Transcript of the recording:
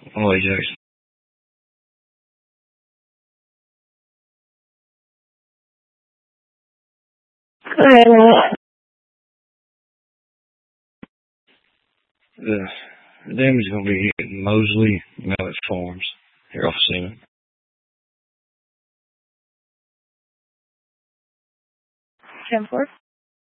Oh, Jackson. The damage is going to be hitting Mosley and Alex Farms here off Seaman. 10-4.